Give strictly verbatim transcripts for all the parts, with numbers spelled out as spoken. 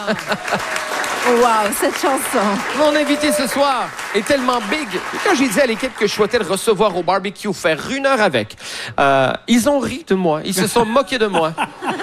Wow, cette chanson. Mon invité ce soir est tellement big que quand j'ai dit à l'équipe que je souhaitais le recevoir au barbecue, faire une heure avec, euh, ils ont ri de moi. Ils se sont moqués de moi.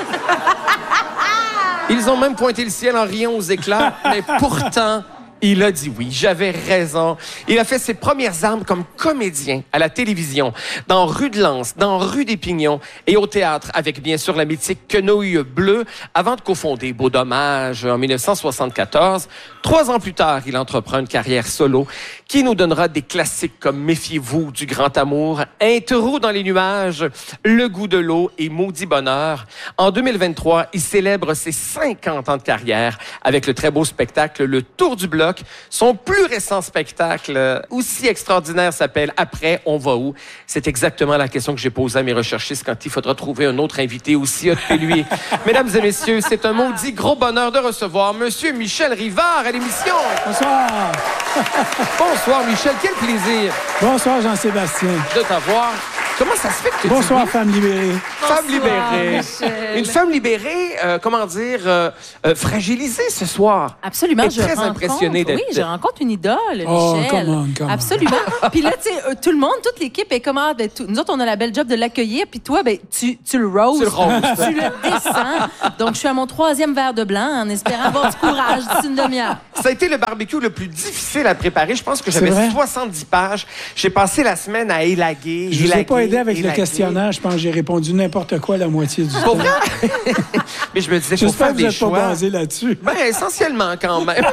Ils ont même pointé le ciel en riant aux éclats, mais pourtant... il a dit oui, j'avais raison. Il a fait ses premières armes comme comédien à la télévision, dans Rue de Lens, dans Rue des Pignons et au théâtre, avec bien sûr la mythique Quenouille Bleue, avant de cofonder Beau Dommage en dix-neuf cent soixante-quatorze. Trois ans plus tard, il entreprend une carrière solo qui nous donnera des classiques comme Méfiez-vous du grand amour, Un taureau dans les nuages, Le goût de l'eau et Maudit bonheur. En deux mille vingt-trois, il célèbre ses cinquante ans de carrière avec le très beau spectacle Le Tour du bloc. Son plus récent spectacle, aussi extraordinaire, s'appelle Après, on va où? C'est exactement la question que j'ai posée à mes recherchistes quand il faudra trouver un autre invité aussi hot que lui. Mesdames et messieurs, c'est un maudit gros bonheur de recevoir Monsieur Michel Rivard à l'émission. Bonsoir. Bonsoir, Michel. Quel plaisir. Bonsoir, Jean-Sébastien. De t'avoir. Comment ça se fait que tu Bonsoir, dis oui? femme libérée. Femme Bonsoir, libérée. Michel. Une femme libérée, euh, comment dire, euh, euh, fragilisée ce soir. Absolument, Et je très rencontre, impressionné d'être... oui, je rencontre une idole, Oh, Michel. come on, come on. Absolument. Puis là, tu sais, euh, tout le monde, toute l'équipe est comme, ah, ben, tout- nous autres, on a la belle job de l'accueillir, puis toi, ben, tu, tu le roses. Tu le roses. Tu le descends. Donc, je suis à mon troisième verre de blanc en espérant avoir du courage d'ici une demi-heure. Ça a été le barbecue le plus difficile à préparer. Je pense que j'avais C'est vrai? soixante-dix pages. J'ai passé la semaine à élaguer, Je vous ai élaguer, pas aidé avec le élaguer. questionnaire. Je pense que j'ai répondu n'importe quoi la moitié du Pour temps. vrai? Mais je me disais, faut J'espère faire que vous des n'êtes pas choix. basé là-dessus. Ben, essentiellement, quand même.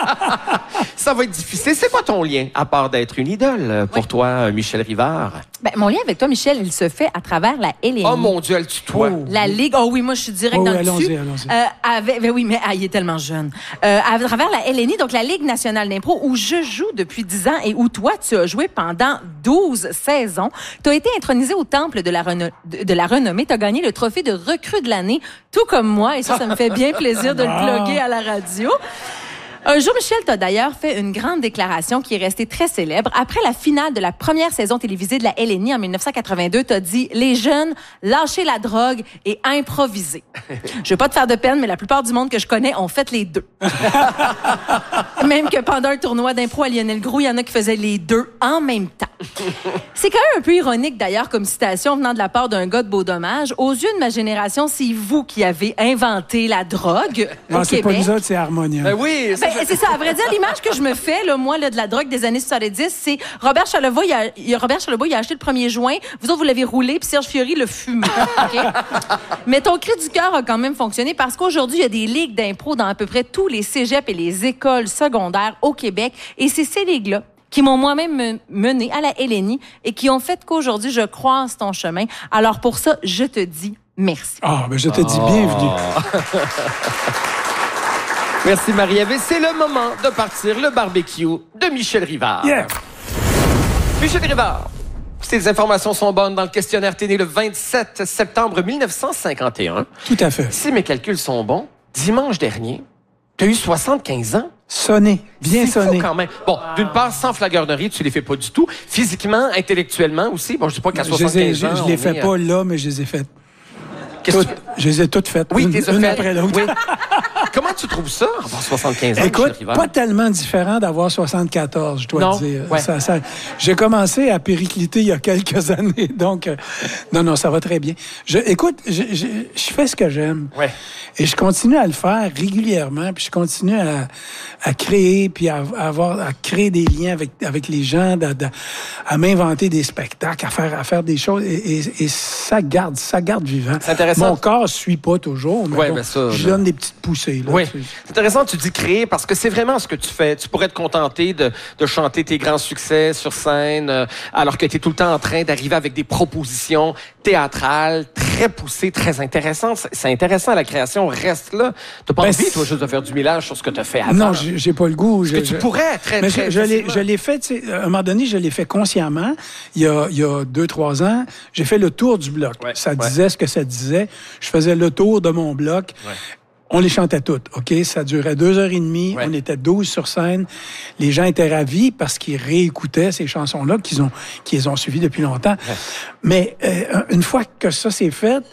Ça va être difficile. C'est quoi ton lien, à part d'être une idole, pour Oui. toi, Michel Rivard? Ben, mon lien avec toi, Michel, il se fait à travers la L N I. Oh mon Dieu, elle tutoie. Oh. La Ligue. Oh oui, moi, je suis direct Oh dans oui, le allons-y, dessus. allons-y. Euh, avec, ben oui, mais ah, il est tellement jeune. Euh, à travers la L N I, donc la Ligue nationale d'impro, où je joue depuis dix ans et où toi, tu as joué pendant douze saisons. Tu as été intronisé au temple de la, reno- de de la renommée. Tu as gagné le trophée de recrue de l'année, tout comme moi. Et ça, ça me fait bien plaisir de le Ah. plugger à la radio. Un jour, Michel, t'as d'ailleurs fait une grande déclaration qui est restée très célèbre. Après la finale de la première saison télévisée de la L N I en dix-neuf cent quatre-vingt-deux, t'as dit « Les jeunes, lâchez la drogue et improvisez. » Je veux pas te faire de peine, mais la plupart du monde que je connais ont fait les deux. Même que pendant un tournoi d'impro à Lionel Groux, il y en a qui faisaient les deux en même temps. C'est quand même un peu ironique, d'ailleurs, comme citation venant de la part d'un gars de Beau Dommage. Aux yeux de ma génération, c'est vous qui avez inventé la drogue au Non, c'est pas Québec. nous autres, c'est Harmonia. Ben oui, ça, Ben, c'est ça. À vrai dire, l'image que je me fais, là, moi, là, de la drogue des années soixante-dix, c'est Robert Charlebois, il a, il a- Robert Charlebois, il a acheté le premier joint. Vous autres, vous l'avez roulé, puis Serge Fiori le fumé. OK? Mais ton cri du cœur a quand même fonctionné parce qu'aujourd'hui, il y a des ligues d'impro dans à peu près tous les cégeps et les écoles secondaires au Québec. Et c'est ces ligues-là qui m'ont moi-même me- mené à la L N I et qui ont fait qu'aujourd'hui, je croise ton chemin. Alors, pour ça, je te dis merci. Ah, ben je te dis bienvenue. Merci Marie-Ève. Et c'est le moment de partir le barbecue de Michel Rivard. Yeah! Michel Rivard, si les informations sont bonnes, dans le questionnaire, t'es né le vingt-sept septembre dix-neuf cent cinquante et un. Tout à fait. Si mes calculs sont bons, dimanche dernier, t'as eu soixante-quinze ans. Sonné. Bien C'est fou sonné. quand même. Bon, d'une part, sans flagornerie, tu les fais pas du tout. Physiquement, intellectuellement aussi. Bon, je dis pas qu'à Je les ai- soixante-quinze je, ans... je les on fais est, pas euh, là, mais je les ai faites. qu'est-ce que Toutes. tu- Je les ai toutes faites. Oui, une, t'es une fait. après l'autre. Oui. Comment tu trouves ça, avoir soixante-quinze ans, Écoute, Michel Rivard? pas tellement différent d'avoir soixante-quatorze, je dois Non, te dire. ouais. Ça, ça- j'ai commencé à péricliter il y a quelques années, donc euh, non, non, ça va très bien. Je, écoute, je, je, je fais ce que j'aime. Ouais. Et je continue à le faire régulièrement, puis je continue à, à créer, puis à, à avoir, à créer des liens avec, avec les gens, de- de- à m'inventer des spectacles, à faire, à faire des choses, et, et, et ça garde, ça garde vivant. C'est intéressant. Mon corps suit pas toujours, mais Ouais, bon, ben ça, je là. donne des petites poussées. Là, Oui. tu sais. C'est intéressant, tu dis créer, parce que c'est vraiment ce que tu fais. Tu pourrais te contenter de, de chanter tes grands succès sur scène, euh, alors que tu es tout le temps en train d'arriver avec des propositions théâtrales très poussées, très intéressantes. C'est- C'est intéressant, la création reste là. T'as pas Ben, envie, c'est- toi, juste de faire du millage sur ce que tu as fait avant. Non, j'ai j'ai pas le goût. Parce que Je- tu je- pourrais très, Mais très je, je l'ai, facilement. je l'ai fait, tu sais, à un moment donné, je l'ai fait consciemment. Il y a, il y a deux, trois ans, j'ai fait le tour du bloc. Ouais, ça ouais. disait ce que ça disait. Je faisais le tour de mon bloc. Ouais. On les chantait toutes, OK? Ça durait deux heures et demie. Ouais. On était douze sur scène. Les gens étaient ravis parce qu'ils réécoutaient ces chansons-là qu'ils ont, qu'ils ont suivies depuis longtemps. Ouais. Mais euh, une fois que ça s'est fait,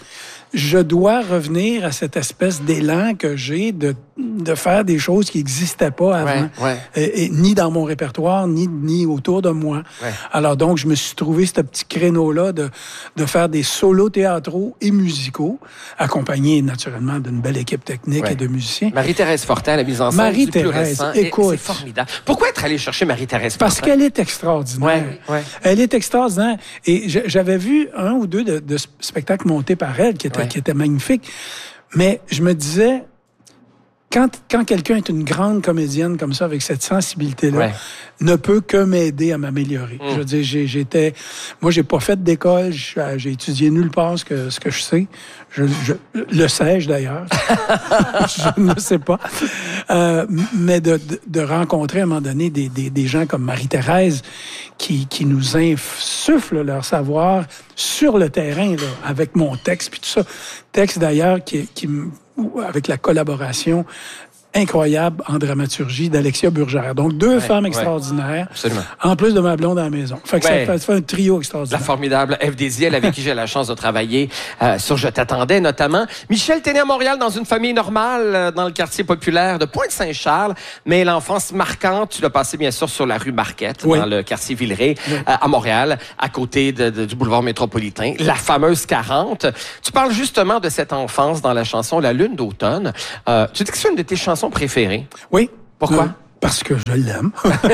je dois revenir à cette espèce d'élan que j'ai de, de faire des choses qui n'existaient pas avant, ouais, ouais. Et, et, ni dans mon répertoire, ni, ni autour de moi. Ouais. Alors donc, je me suis trouvé ce petit créneau-là de, de faire des solos théâtraux et musicaux, accompagnés naturellement d'une belle équipe technique ouais. et de musiciens. Marie-Thérèse Fortin, la mise en scène Marie-Thérèse, du plus récent. écoute. C'est formidable. Pourquoi être allé chercher Marie-Thérèse Fortin? Parce qu'elle est extraordinaire. Ouais, ouais. Elle est extraordinaire. Et j'avais vu un ou deux de, de spectacles montés par elle qui étaient, ouais. qui étaient magnifiques. Mais je me disais, quand, quand quelqu'un est une grande comédienne comme ça, avec cette sensibilité-là, ouais. ne peut que m'aider à m'améliorer. Mm. Je veux dire, j'ai, j'étais... Moi, j'ai pas fait d'école. J'ai étudié nulle part ce que, ce que je sais. Je, je le sais-je, d'ailleurs. Je ne sais pas. Euh, mais de, de, de rencontrer, à un moment donné, des, des, des gens comme Marie-Thérèse qui, qui nous insufflent leur savoir sur le terrain, là, avec mon texte, puis tout ça. Texte, d'ailleurs, qui, qui, avec la collaboration incroyable en dramaturgie d'Alexia Burgère. Donc, deux ouais, femmes extraordinaires, ouais. Absolument. En plus de ma blonde à la maison. Fait que ouais. ça, fait, ça fait un trio extraordinaire. La formidable Ève Désiel, avec qui j'ai la chance de travailler euh, sur Je t'attendais, notamment. Michel, t'es né à Montréal dans une famille normale, euh, dans le quartier populaire de Pointe-Saint-Charles, mais l'enfance marquante, tu l'as passé, bien sûr, sur la rue Marquette, oui. dans le quartier Villeray, oui. euh, à Montréal, à côté de, de, du boulevard métropolitain, la fameuse quarante. Tu parles justement de cette enfance dans la chanson La Lune d'automne. Euh, tu dis que c'est une de tes chansons préférée? Oui. Pourquoi? Euh, parce que je l'aime.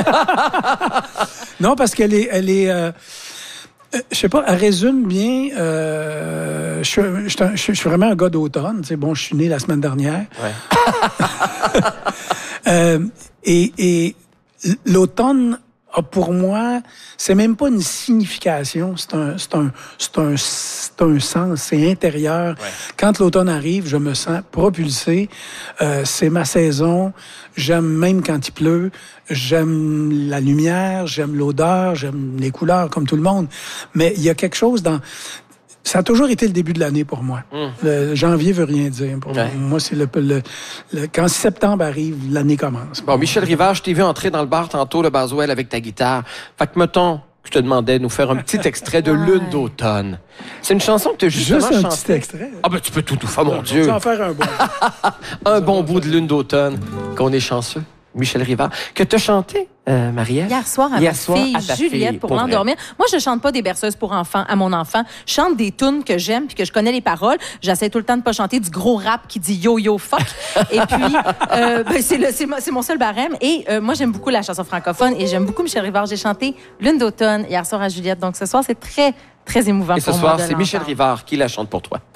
Non, parce qu'elle est... Elle est euh, euh, je sais pas, elle résume bien... Euh, je, je, je, je suis vraiment un gars d'automne. Tu sais, bon, je suis né la semaine dernière. Ouais. euh, et, et l'automne... Pour moi, c'est même pas une signification, c'est un, c'est un, c'est un, c'est un sens, c'est intérieur. Ouais. Quand l'automne arrive, je me sens propulsé. Euh, c'est ma saison. J'aime même quand il pleut. J'aime la lumière, j'aime l'odeur, j'aime les couleurs, comme tout le monde. Mais il y a quelque chose dans... Ça a toujours été le début de l'année pour moi. Mmh. Le janvier veut rien dire. Pour ouais. moi, c'est le, le, le... Quand septembre arrive, l'année commence. Bon, Michel Rivard, je t'ai vu entrer dans le bar tantôt, le Baswell, avec ta guitare. Fait que, mettons, je te demandais de nous faire un petit extrait de ouais. Lune d'automne. C'est une chanson que tu as justement chantée. Juste un chantée. petit extrait. Ah ben, tu peux tout, tout faire, mon Dieu. Tu vas en faire un bon. un bon bout de Lune d'automne. Qu'on est chanceux. Michel Rivard, que tu as chanté, euh, Marie-Ève? Hier soir à Hier ma soir, fille à ta Juliette fille, pour, pour l'endormir. Moi, je chante pas des berceuses pour enfants à mon enfant. Je chante des tunes que j'aime puis que je connais les paroles. J'essaie tout le temps de pas chanter du gros rap qui dit yo yo fuck. Et puis, euh, ben, c'est, le, c'est, c'est mon seul barème. Et euh, moi, j'aime beaucoup la chanson francophone et j'aime beaucoup Michel Rivard. J'ai chanté Lune d'automne hier soir à Juliette. Donc ce soir, c'est très, très émouvant et pour moi. Et ce soir, c'est Michel Rivard qui la chante pour toi.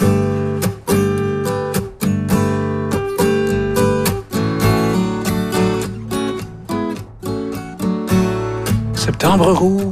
Septembre rouge.